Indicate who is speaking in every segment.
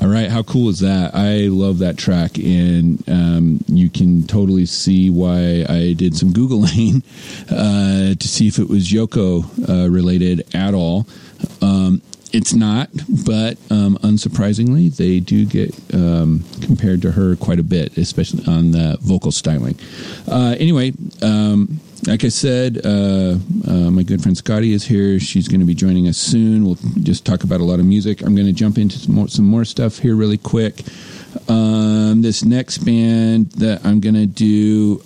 Speaker 1: All right, how cool is that? I love that track, and you can totally see why I did some Googling to see if it was Yoko related at all. It's not, but unsurprisingly, they do get compared to her quite a bit, especially on the vocal styling. Anyway, like I said, my good friend Scotty is here. She's going to be joining us soon. We'll just talk about a lot of music. I'm going to jump into some more stuff here really quick. This next band that I'm going to do,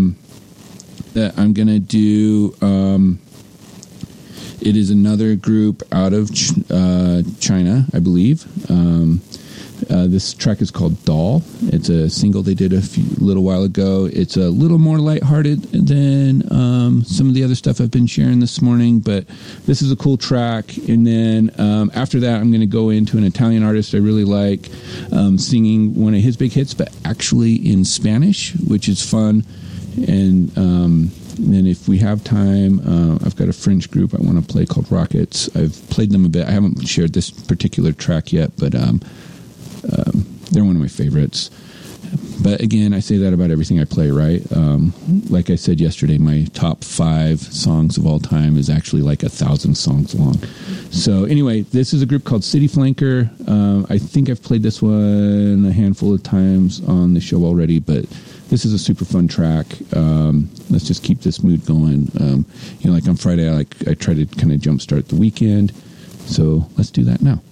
Speaker 1: it is another group out of China, I believe. This track is called Doll. It's a single they did a little while ago. It's a little more lighthearted than some of the other stuff I've been sharing this morning, but this is a cool track. And then after that, I'm going to go into an Italian artist I really like, singing one of his big hits, but actually in Spanish, which is fun. And then if we have time, I've got a French group I want to play called Rockets. I've played them a bit. I haven't shared this particular track yet, but they're one of my favorites. But again, I say that about everything I play, right? Like I said yesterday, my top 5 songs of all time is actually like 1,000 songs long. So anyway, this is a group called City Flanker. I think I've played this one a handful of times on the show already, but this is a super fun track. Let's just keep this mood going. Like on Friday, I try to kind of jumpstart the weekend. So let's do that now.